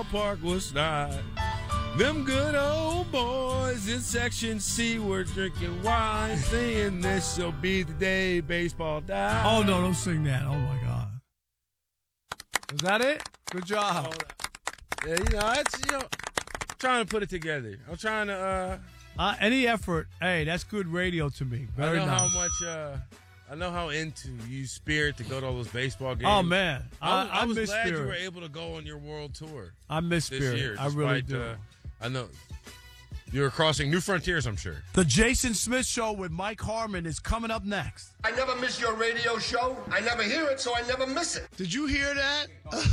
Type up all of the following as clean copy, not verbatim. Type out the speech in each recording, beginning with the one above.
Park was not. Them good old boys in Section C were drinking wine, saying this shall be the day baseball dies. Oh, no, don't sing that. Oh, my God. Is that it? Good job. Yeah, that's, trying to put it together. I'm trying to, any effort. Hey, that's good radio to me. Very I know nice. how much, I know how into you Spirit to go to all those baseball games. Oh, man. I was miss glad Spirit. you were able to go on your world tour. I miss this Spirit. year. I really despite, do. I know you were crossing new frontiers, I'm sure. The Jason Smith Show with Mike Harmon is coming up next. I never miss your radio show. I never hear it, so I never miss it. Did you hear that?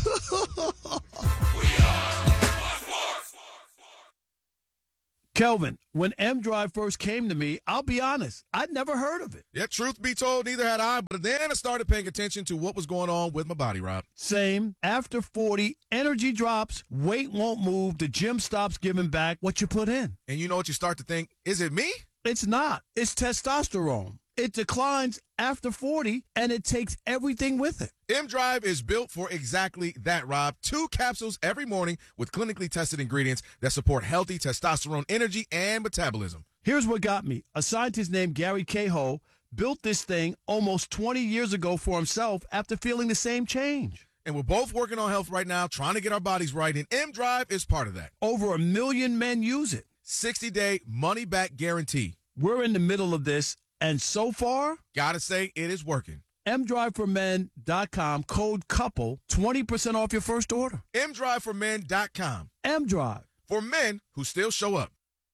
Kelvin, when M Drive first came to me, I'll be honest, I'd never heard of it. Yeah, truth be told, neither had I. But then I started paying attention to what was going on with my body, Rob. Same. After 40, energy drops, weight won't move, the gym stops giving back what you put in. And you know what you start to think? Is it me? It's not. It's testosterone. It declines after 40, and it takes everything with it. M-Drive is built for exactly that, Rob. 2 capsules every morning with clinically tested ingredients that support healthy testosterone energy and metabolism. Here's what got me. A scientist named Gary Cahill built this thing almost 20 years ago for himself after feeling the same change. And we're both working on health right now, trying to get our bodies right, and M-Drive is part of that. Over 1 million men use it. 60-day money-back guarantee. We're in the middle of this, and so far, gotta say, it is working. mdriveformen.com, code COUPLE, 20% off your first order. mdriveformen.com. M-Drive. For men who still show up.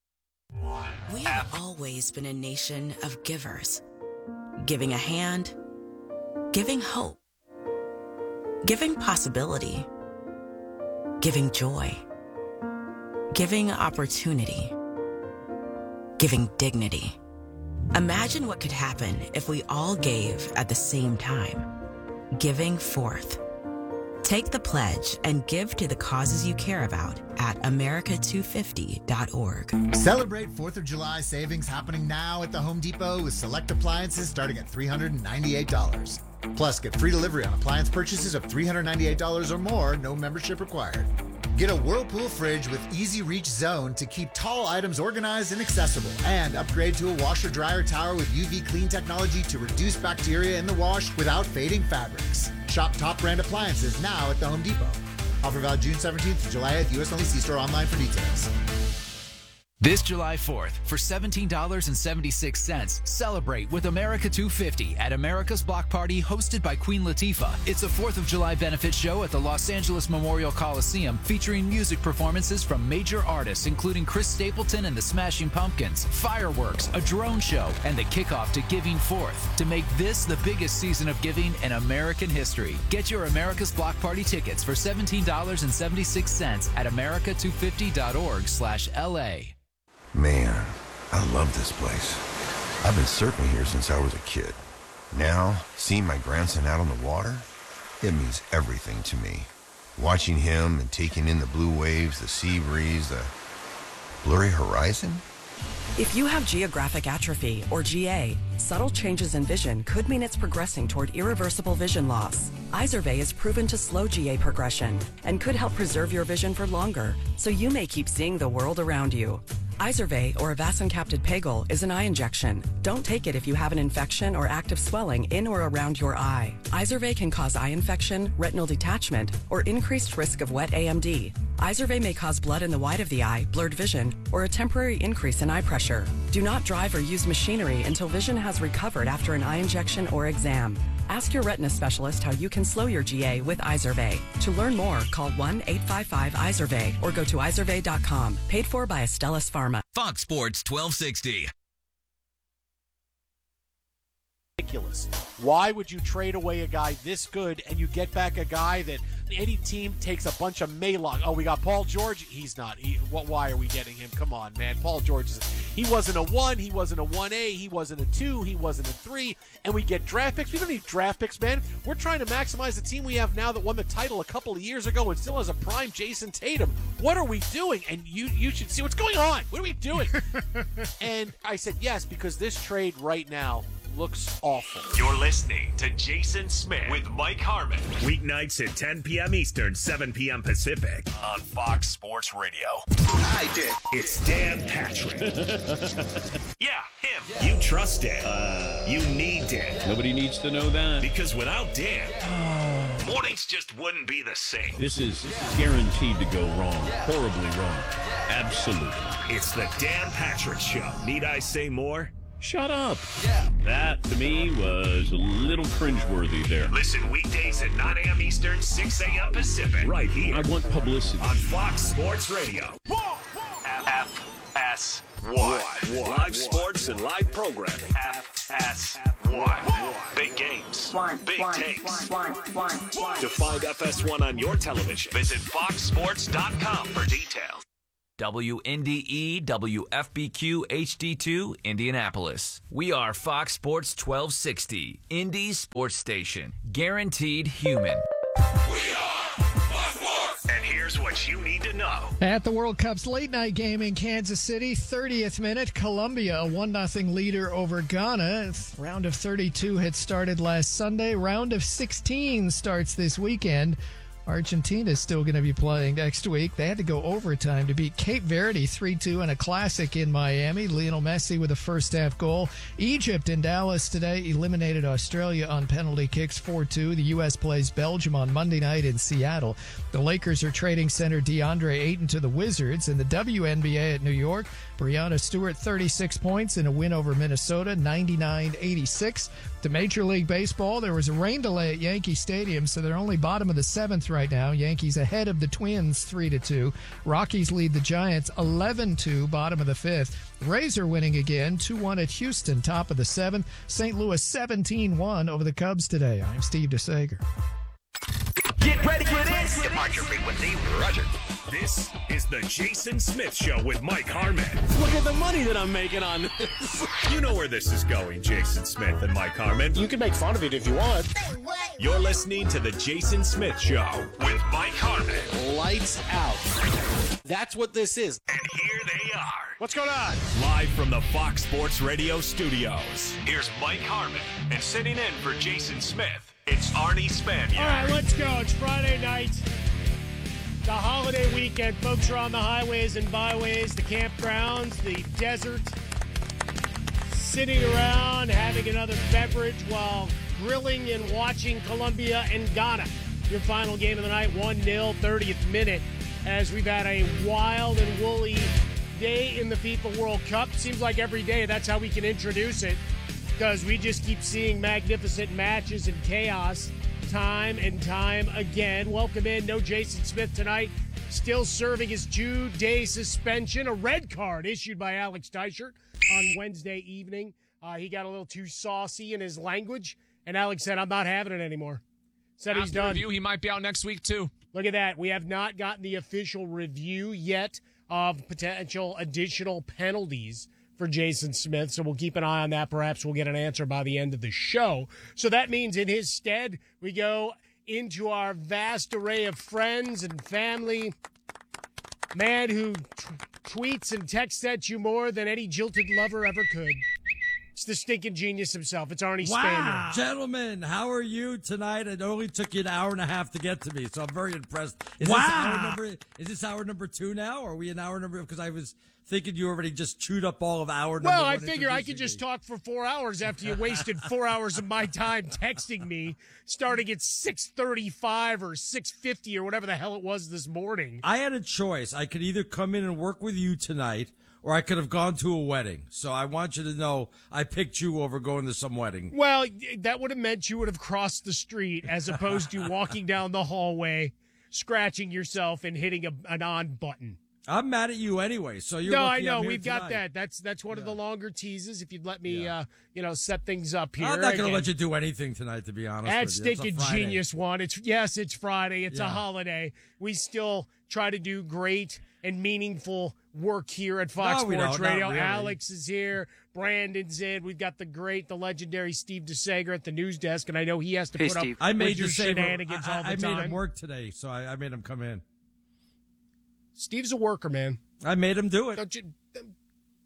We have always been a nation of givers. Giving a hand, giving hope, giving possibility, giving joy, giving opportunity, giving dignity. Imagine what could happen if we all gave at the same time. Giving forth. Take the pledge and give to the causes you care about at America250.org. Celebrate 4th of July savings happening now at the Home Depot with select appliances starting at $398. Plus, get free delivery on appliance purchases of $398 or more, no membership required. Get a Whirlpool fridge with Easy Reach Zone to keep tall items organized and accessible. And upgrade to a washer-dryer tower with UV clean technology to reduce bacteria in the wash without fading fabrics. Shop top brand appliances now at the Home Depot. Offer valid June 17th to July 8th. U.S. only. See store online for details. This July 4th, for $17.76, celebrate with America 250 at America's Block Party hosted by Queen Latifah. It's a 4th of July benefit show at the Los Angeles Memorial Coliseum featuring music performances from major artists including Chris Stapleton and the Smashing Pumpkins, fireworks, a drone show, and the kickoff to Giving Forth to make this the biggest season of giving in American history. Get your America's Block Party tickets for $17.76 at america250.org/LA. Man, I love this place. I've been surfing here since I was a kid. Now, seeing my grandson out on the water, it means everything to me. Watching him and taking in the blue waves, the sea breeze, the blurry horizon. If you have geographic atrophy, or GA, subtle changes in vision could mean it's progressing toward irreversible vision loss. Izervay is proven to slow GA progression and could help preserve your vision for longer, so you may keep seeing the world around you. Izervay, or avacincaptad pegol, is an eye injection. Don't take it if you have an infection or active swelling in or around your eye. Izervay can cause eye infection, retinal detachment, or increased risk of wet AMD. Izervay may cause blood in the white of the eye, blurred vision, or a temporary increase in eye pressure. Do not drive or use machinery until vision has recovered after an eye injection or exam. Ask your retina specialist how you can slow your GA with Izervay. To learn more, call 1-855-IZERVAY or go to izervay.com. Paid for by Astellas Pharma. Fox Sports 1260. Ridiculous. Why would you trade away a guy this good and you get back a guy that any team takes a bunch of Maylog? Oh, we got Paul George. He's not. Why are we getting him? Come on, man. Paul George, he wasn't a 1. He wasn't a 1A. He wasn't a 2. He wasn't a 3. And we get draft picks. We don't need draft picks, man. We're trying to maximize the team we have now that won the title a couple of years ago and still has a prime Jason Tatum. What are we doing? And you should see what's going on. What are we doing? And I said yes, because this trade right now looks awful. You're listening to Jason Smith with Mike Harmon. Weeknights at 10 p.m. Eastern, 7 p.m. Pacific on Fox Sports Radio. I did. It's Dan Patrick. Yeah, him. You trust Dan. You need Dan. Nobody needs to know that. Because without Dan, mornings just wouldn't be the same. This is guaranteed to go wrong. Horribly wrong. Absolutely. It's the Dan Patrick Show. Need I say more? Shut up. Yeah. That, to me, was a little cringeworthy there. Listen weekdays at 9 a.m. Eastern, 6 a.m. Pacific. Right here. I want publicity. On Fox Sports Radio. FS1. Live sports and live programming. FS1. Big games. Big takes. To find FS1 on your television, visit foxsports.com for details. WNDE WFBQ HD2 Indianapolis. We are Fox Sports 1260, Indy's sports station. Guaranteed human. And here's what you need to know. At the World Cup's late night game in Kansas City, 30th minute, Colombia, a 1-0 leader over Ghana. Round of 32 had started last Sunday. Round of 16 starts this weekend. Argentina is still going to be playing next week. They had to go overtime to beat Cape Verde 3-2 in a classic in Miami. Lionel Messi with a first-half goal. Egypt in Dallas today eliminated Australia on penalty kicks 4-2. The U.S. plays Belgium on Monday night in Seattle. The Lakers are trading center DeAndre Ayton to the Wizards. In the WNBA at New York, Breanna Stewart 36 points in a win over Minnesota, 99-86. To Major League Baseball, there was a rain delay at Yankee Stadium, so they're only bottom of the 7th right now. Yankees ahead of the Twins 3-2. Rockies lead the Giants 11-2, bottom of the 5th. Rays are winning again, 2-1 at Houston, top of the 7th. St. Louis 17-1 over the Cubs today. I'm Steve DeSager. Get ready for this. Departure frequency, Roger. This is the Jason Smith Show with Mike Harmon. Look at the money that I'm making on this. You know where this is going, Jason Smith and Mike Harmon. You can make fun of it if you want. You're listening to the Jason Smith Show with Mike Harmon. Lights out. That's what this is. And here they are. What's going on? Live from the Fox Sports Radio studios. Here's Mike Harmon. And sitting in for Jason Smith, it's Arnie Spanier. All right, let's go. It's Friday night. The holiday weekend. Folks are on the highways and byways, the campgrounds, the desert, sitting around, having another beverage while grilling and watching Colombia and Ghana. Your final game of the night, 1-0, 30th minute, as we've had a wild and woolly day in the FIFA World Cup. Seems like every day that's how we can introduce it, because we just keep seeing magnificent matches and chaos time and time again. Welcome in. No Jason Smith tonight. Still serving his 2-day suspension. A red card issued by Alex Teichert on Wednesday evening. He got a little too saucy in his language, and Alex said, I'm not having it anymore. Said he's done. Review, he might be out next week, too. Look at that. We have not gotten the official review yet of potential additional penalties for Jason Smith, so we'll keep an eye on that. Perhaps we'll get an answer by the end of the show. So that means in his stead, we go into our vast array of friends and family. Man who tweets and texts at you more than any jilted lover ever could. It's the stinking genius himself. It's Arnie Spanier. Gentlemen, how are you tonight? It only took you an hour and a half to get to me, so I'm very impressed. Is this hour number 2 now? Or are we in hour number? Because I was thinking you already just chewed up all of hour number 1. Well, I figure I could just talk for 4 hours after you wasted 4 hours of my time texting me starting at 6:35 or 6:50 or whatever the hell it was this morning. I had a choice. I could either come in and work with you tonight, or I could have gone to a wedding. So I want you to know I picked you over going to some wedding. Well, that would have meant you would have crossed the street as opposed to walking down the hallway, scratching yourself and hitting an on button. I'm mad at you anyway, so you're No, lucky I know. I'm here We've got tonight. that. That's one of the longer teases. If you'd let me, set things up here. I'm not going to let you do anything tonight, to be honest That's with you. stinking genius one. It's Friday. It's a holiday. We still try to do great and meaningful work here at Fox Sports Radio. Really. Alex is here. Brandon's in. We've got the legendary Steve DeSager at the news desk, and I know he has to put up I made your DeSager, shenanigans all the I time. made him work today, so I made him come in. Steve's a worker, man. I made him do it.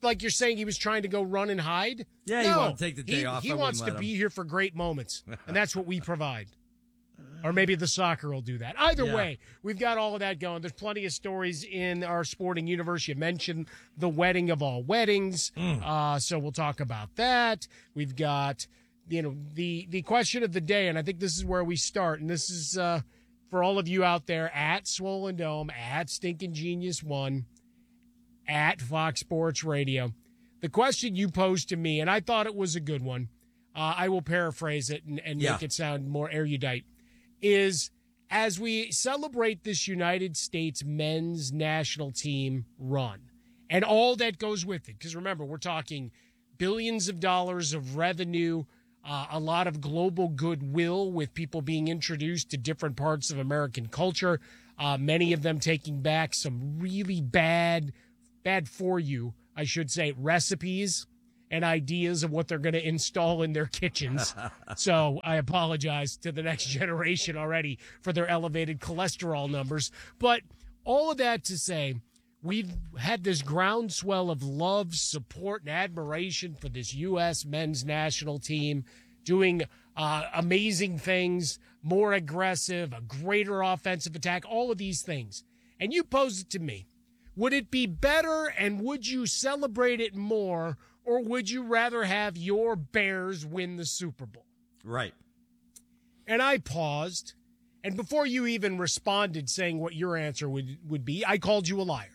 like you're saying he was trying to go run and hide? Yeah, he wanted to take the day off. He I wants to wouldn't let be him. here for great moments, and that's what we provide. Or maybe the soccer will do that. Either way, we've got all of that going. There's plenty of stories in our sporting universe. You mentioned the wedding of all weddings, so we'll talk about that. We've got, the question of the day, and I think this is where we start, and this is for all of you out there at Swollen Dome, at Stinking Genius 1, at Fox Sports Radio. The question you posed to me, and I thought it was a good one, I will paraphrase it and make it sound more erudite, is as we celebrate this United States men's national team run and all that goes with it, because remember, we're talking billions of dollars of revenue, a lot of global goodwill with people being introduced to different parts of American culture, many of them taking back some really bad for you, I should say, recipes and ideas of what they're going to install in their kitchens. So I apologize to the next generation already for their elevated cholesterol numbers. But all of that to say, we've had this groundswell of love, support, and admiration for this U.S. men's national team doing amazing things, more aggressive, a greater offensive attack, all of these things. And you posed it to me. Would it be better and would you celebrate it more, or would you rather have your Bears win the Super Bowl? Right. And I paused, and before you even responded saying what your answer would be, I called you a liar.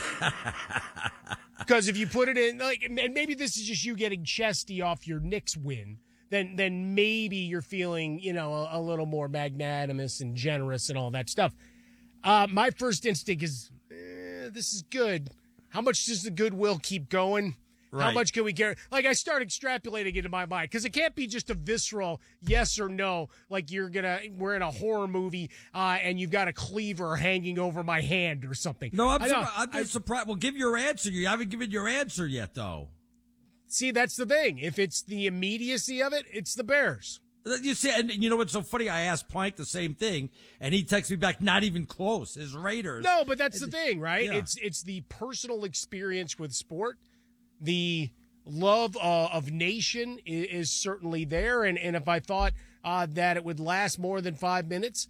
Because if you put it in, and maybe this is just you getting chesty off your Knicks win, then maybe you're feeling, a little more magnanimous and generous and all that stuff. My first instinct is, this is good. How much does the goodwill keep going? Right. How much can we get? I start extrapolating it in my mind because it can't be just a visceral yes or no. Like we're in a horror movie and you've got a cleaver hanging over my hand or something. No, I'm just surprised. Well, give your answer. You haven't given your answer yet, though. See, that's the thing. If it's the immediacy of it, it's the Bears. You see, and you know what's so funny? I asked Plank the same thing, and he texted me back, not even close. His Raiders. No, but that's the thing, right? Yeah. It's the personal experience with sport. The love of nation is certainly there. And if I thought that it would last more than 5 minutes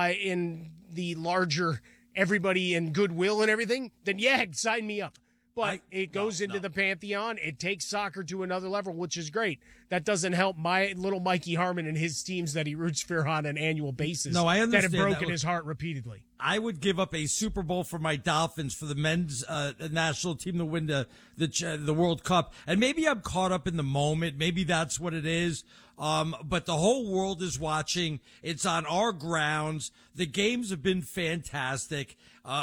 in the larger everybody and goodwill and everything, then yeah, sign me up. But it goes into the pantheon. It takes soccer to another level, which is great. That doesn't help my little Mikey Harmon and his teams that he roots for on an annual basis. No, I understand that have broken his heart repeatedly. I would give up a Super Bowl for my Dolphins, for the men's national team to win the World Cup. And maybe I'm caught up in the moment. Maybe that's what it is. But the whole world is watching. It's on our grounds. The games have been fantastic.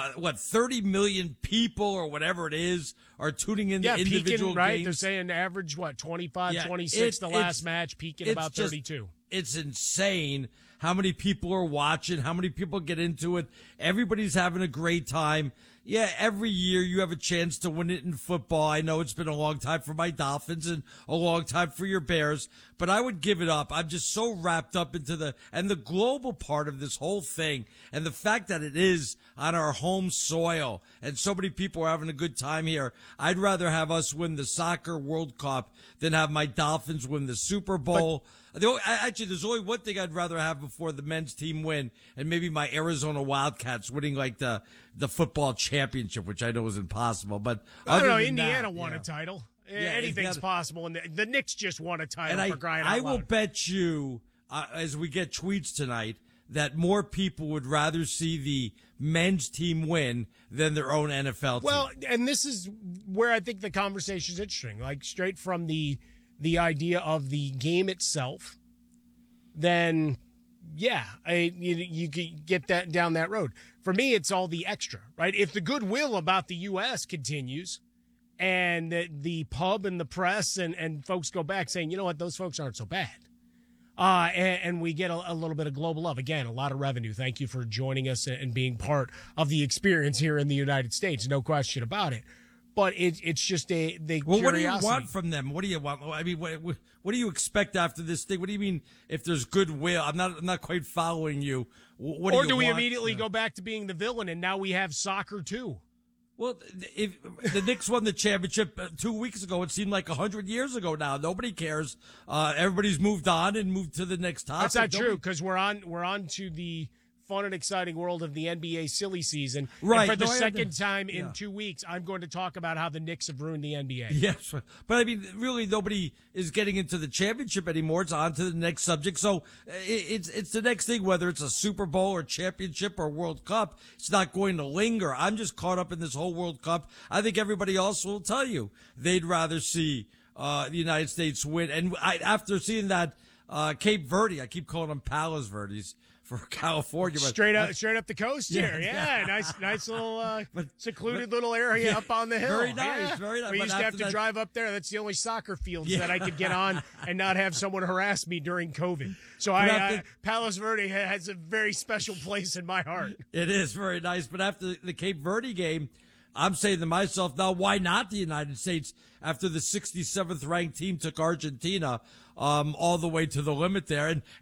30 million people or whatever it is are tuning in to individual peaking, right? games. They're saying average, 25, 26 the last match, peaking about 32. It's insane how many people are watching, how many people get into it. Everybody's having a great time. Yeah, every year you have a chance to win it in football. I know it's been a long time for my Dolphins and a long time for your Bears, but I would give it up. I'm just so wrapped up into the global part of this whole thing, and the fact that it is on our home soil and so many people are having a good time here. I'd rather have us win the Soccer World Cup than have my Dolphins win the Super Bowl. Actually, there's only one thing I'd rather have before the men's team win, and maybe my Arizona Wildcats winning like the football championship, which I know is impossible. But I don't know. Indiana won a title. Anything's possible, and the Knicks just won a title for crying out loud. I will bet you, as we get tweets tonight, that more people would rather see the men's team win than their own NFL team. Well, and this is where I think the conversation is interesting. Like straight from the idea of the game itself, then yeah, you could get that down that road. For me, it's all the extra, right? If the goodwill about the U.S. continues and the pub and the press and folks go back saying, you know what, those folks aren't so bad. And we get a little bit of global love. Again, a lot of revenue. Thank you for joining us and being part of the experience here in the United States. No question about it. But it's just the well, curiosity. What do you want from them? What do you want? I mean, what do you expect after this thing? What do you mean if there's goodwill? I'm not quite following you. What or do we want? immediately go back to being the villain and now we have soccer too? Well, if the Knicks won the championship 2 weeks ago, it seemed like 100 years ago now. Nobody cares. Everybody's moved on and moved to the next topic. That's not true, because we're on to the fun and exciting world of the NBA silly season. Right. And for the second time in 2 weeks, I'm going to talk about how the Knicks have ruined the NBA. Yes. But I mean, really, nobody is getting into the championship anymore. It's on to the next subject. So it's the next thing, whether it's a Super Bowl or championship or World Cup, it's not going to linger. I'm just caught up in this whole World Cup. I think everybody else will tell you they'd rather see the United States win. And after seeing that Cape Verde, I keep calling them Palos Verdes, for California. But straight up the coast here. Yeah. Nice little secluded little area up on the hill. Very nice, very nice. We used to have to drive up there. That's the only soccer fields that I could get on and not have someone harass me during COVID. So Palos Verde has a very special place in my heart. It is very nice. But after the Cape Verde game, I'm saying to myself, now why not the United States after the 67th ranked team took Argentina all the way to the limit there? And